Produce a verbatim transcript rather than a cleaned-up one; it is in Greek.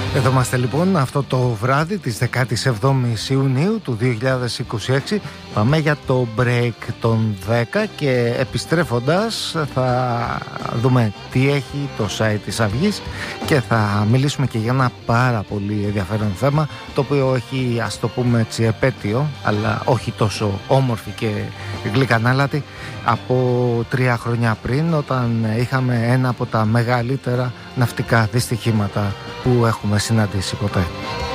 Εδώ είμαστε λοιπόν αυτό το βράδυ της δεκάτης εβδόμης Ιουνίου του δύο χιλιάδες είκοσι έξι. Πάμε για το break των δέκα και επιστρέφοντας θα δούμε τι έχει το site της Αυγής και θα μιλήσουμε και για ένα πάρα πολύ ενδιαφέρον θέμα, το οποίο έχει, ας το πούμε έτσι, επέτειο, αλλά όχι τόσο όμορφη και γλυκανάλατη, από τρία χρόνια πριν, όταν είχαμε ένα από τα μεγαλύτερα ναυτικά δυστυχήματα που έχουμε συναντήσει ποτέ.